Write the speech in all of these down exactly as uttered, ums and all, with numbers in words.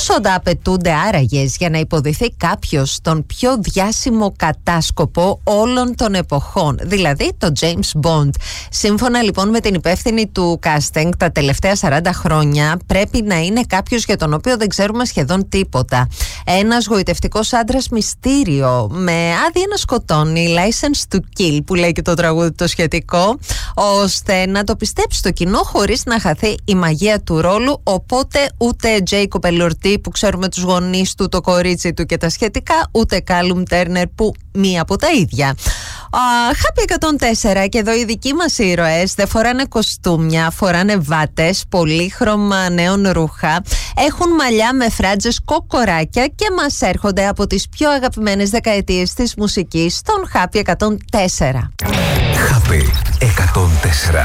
Πόσο τα απαιτούνται άραγες για να υποδηθεί κάποιος τον πιο διάσημο κατάσκοπο όλων των εποχών, δηλαδή το James Bond? Σύμφωνα λοιπόν με την υπεύθυνη του casting, τα τελευταία σαράντα χρόνια πρέπει να είναι κάποιος για τον οποίο δεν ξέρουμε σχεδόν τίποτα. Ένας γοητευτικός άντρας μυστήριο με άδεια να σκοτώνει, license to kill που λέει και το τραγούδι το σχετικό, ώστε να το πιστέψει το κοινό χωρίς να χαθεί η μαγεία του ρόλου. Οπότε ούτε Τζέικοπ Ελορτί που ξέρουμε τους γονείς του, το κορίτσι του και τα σχετικά, ούτε Κάλουμ Τέρνερ που μία από τα ίδια. Happy εκατόν τέσσερα, και εδώ οι δικοί μας ήρωες δεν φοράνε κοστούμια, φοράνε βάτες, πολύχρωμα νέων ρούχα, έχουν μαλλιά με φράτζες κοκοράκια και μας έρχονται από τις πιο αγαπημένες δεκαετίες της μουσικής στον Happy εκατόν τέσσερα. Happy εκατόν τέσσερα.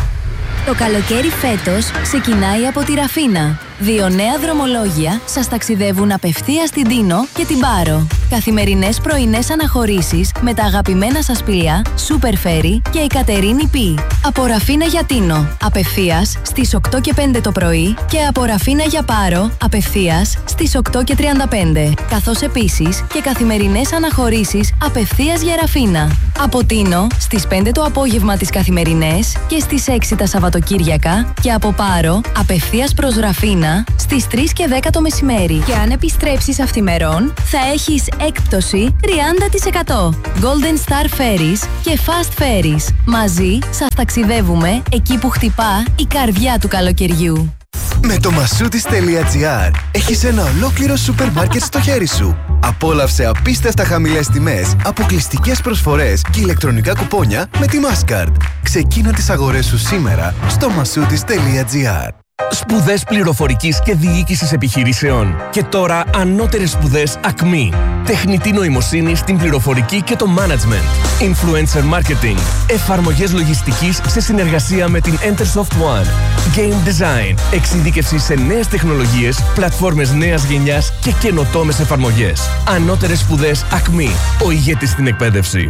Το καλοκαίρι φέτος ξεκινάει από τη Ραφίνα. Δύο νέα δρομολόγια σας ταξιδεύουν απευθείας στην Τίνο και την Πάρο. Καθημερινές πρωινές αναχωρήσεις με τα αγαπημένα σας πλοία Super Ferry και η Κατερίνη Πι. Από Ραφίνα για Τίνο, απευθείας στις οκτώ και πέντε το πρωί, και από Ραφίνα για Πάρο, απευθείας στις οκτώ και τριάντα πέντε. Καθώς επίσης και καθημερινές αναχωρήσεις απευθείας για Ραφίνα. Από Τίνο στις πέντε το απόγευμα τις καθημερινές και στις έξι τα Σαββατοκύριακα, και από Πάρο απευθείας προς Ραφίνα στις τρεις και δέκα το μεσημέρι. Και αν επιστρέψεις αυθημερών, θα έχεις έκπτωση τριάντα τοις εκατό. Golden Star Ferries και Fast Ferries. Μαζί σας ταξιδεύουμε εκεί που χτυπά η καρδιά του καλοκαιριού. Με το Massoudis.gr έχεις ένα ολόκληρο σούπερ μάρκετ στο χέρι σου. Απόλαυσε απίστευτα χαμηλές τιμές, αποκλειστικές προσφορές και ηλεκτρονικά κουπόνια με τη Mastercard. Ξεκίνα τις αγορές σου σήμερα στο Massoudis.gr. Σπουδές πληροφορικής και διοίκησης επιχειρήσεων. Και τώρα ανώτερες σπουδές Ακμή. Τεχνητή νοημοσύνη στην πληροφορική και το management. Influencer marketing. Εφαρμογές λογιστικής σε συνεργασία με την Entersoft One. Game design. Εξειδίκευση σε νέες τεχνολογίες, πλατφόρμες νέας γενιάς και καινοτόμες εφαρμογές. Ανώτερες σπουδές Ακμή. Ο ηγέτης στην εκπαίδευση.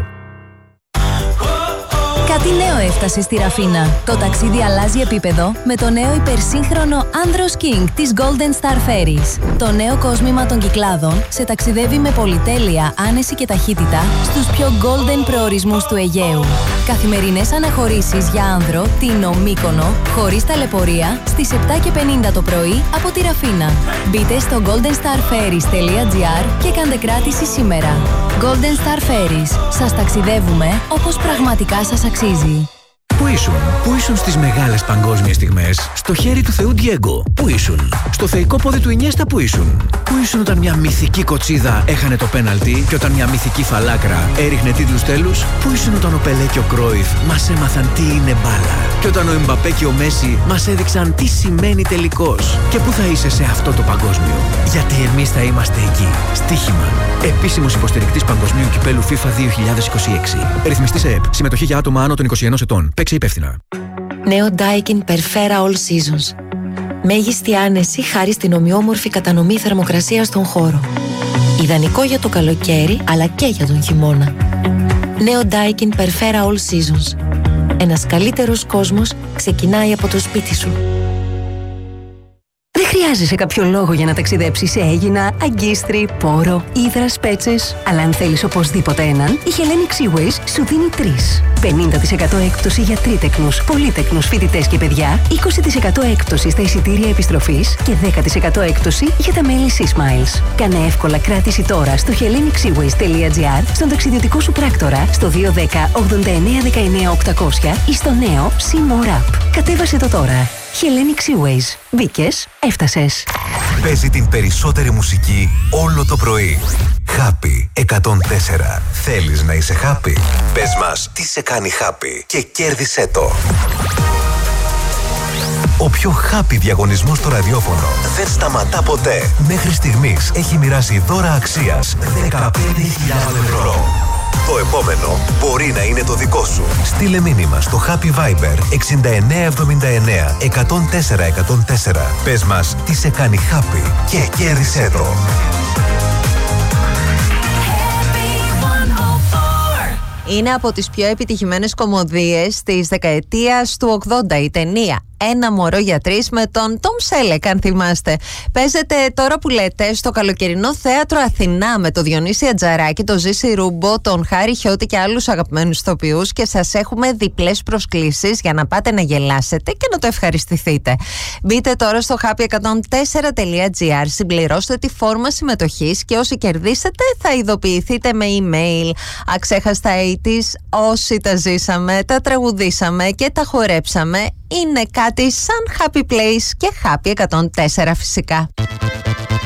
Κάτι νέο έφτασε στη Ραφίνα. Το ταξίδι αλλάζει επίπεδο με το νέο υπερσύγχρονο Andros King της Golden Star Ferries. Το νέο κόσμημα των Κυκλάδων σε ταξιδεύει με πολυτέλεια, άνεση και ταχύτητα στους πιο golden προορισμούς του Αιγαίου. Καθημερινές αναχωρήσεις για άνδρο, Τίνο, Μύκονο, χωρίς ταλαιπωρία, στις επτά και πενήντα το πρωί από τη Ραφίνα. Μπείτε στο golden star ferries τελεία gr και κάντε κράτηση σήμερα. Golden Star Ferries. Σας ταξιδεύουμε όπως πραγματικά σας αξίζει. Πού ήσουν, πού ήσουν στις μεγάλες παγκόσμιες στιγμές, στο χέρι του Θεού Ντιέγκο? Πού ήσουν, στο θεϊκό πόδι του Ινιέστα? Πού ήσουν, πού ήσουν όταν μια μυθική κοτσίδα έχανε το πέναλτι και όταν μια μυθική φαλάκρα έριχνε τίτλους τέλους? Πού ήσουν όταν ο Πελέ και ο Κρόιφ μας έμαθαν τι είναι μπάλα και όταν ο Εμπαπέ και ο Μέση μας έδειξαν τι σημαίνει τελικός? Και πού θα είσαι σε αυτό το παγκόσμιο? Γιατί εμείς θα είμαστε εκεί. Στοίχημα. Επίσημος υποστηρικτής Παγκοσμίου Κυπέλου FIFA δύο χιλιάδες είκοσι έξι. Ρυθμιστής ΕΕΠ. Συμμετοχή για άτομα άνω των είκοσι ενός ετών. Παίξε υπεύθυνα. Νέο Daikin Perfera All Seasons. Μέγιστη άνεση χάρη στην ομοιόμορφη κατανομή θερμοκρασίας στον χώρο. Ιδανικό για το καλοκαίρι αλλά και για τον χειμώνα. Νέο Daikin Perfera All Seasons. Ένας καλύτερος κόσμος ξεκινάει από το σπίτι σου. Δεν χρειάζεσαι κάποιο λόγο για να ταξιδέψεις σε Αίγινα, Αγκίστρι, Πόρο, Ύδρας, Πέτσες. Αλλά αν θέλεις οπωσδήποτε έναν, η Hellenic Seaways σου δίνει τρεις. πενήντα τοις εκατό έκπτωση για τρίτεκνους, πολύτεκνους φοιτητές και παιδιά, είκοσι τοις εκατό έκπτωση στα εισιτήρια επιστροφής και δέκα τοις εκατό έκπτωση για τα μέλη SeaSmiles. Κάνε εύκολα κράτηση τώρα στο hellenic seaways τελεία gr, στον ταξιδιωτικό σου πράκτορα, στο δύο ένα μηδέν ογδόντα εννέα δεκαεννέα οκτακόσια ή στο νέο SeaMore App. Κατέβασε το τώρα. Hellenic Seaways. Μπήκες, έφτασες. Παίζει την περισσότερη μουσική όλο το πρωί. Happy εκατόν τέσσερα. Θέλεις να είσαι happy? Πες μας τι σε κάνει happy και κέρδισέ το. Ο πιο happy διαγωνισμός στο ραδιόφωνο δεν σταματά ποτέ. Μέχρι στιγμής έχει μοιράσει δώρα αξίας δεκαπέντε χιλιάδες ευρώ. Το επόμενο μπορεί να είναι το δικό σου. Στείλε μήνυμα στο Happy Viber εξήντα εννέα εβδομήντα εννέα εκατόν τέσσερα εκατόν τέσσερα. Πες μας τι σε κάνει happy και κέρδισέ το. Είναι από τις πιο επιτυχημένες κομμωδίες της δεκαετίας του ογδόντα η ταινία Ένα μωρό για τρεις με τον Τόμ Σέλεκ, αν θυμάστε. Παίζεται τώρα που λέτε στο καλοκαιρινό θέατρο Αθηνά με το Διονύση Ατζαράκη, τον Ζήση Ρούμπο, τον Χάρη Χιώτη και άλλους αγαπημένους ηθοποιούς, και σας έχουμε διπλές προσκλήσεις για να πάτε να γελάσετε και να το ευχαριστηθείτε. Μπείτε τώρα στο happy εκατόν τέσσερα τελεία τζι άρ, συμπληρώστε τη φόρμα συμμετοχής και όσοι κερδίσετε θα ειδοποιηθείτε με email. Αξέχαστα ογδόντα, όσοι τα ζήσαμε, τα τραγουδήσαμε και τα χορέψαμε, είναι κάτι σαν Happy Place και Happy εκατόν τέσσερα φυσικά.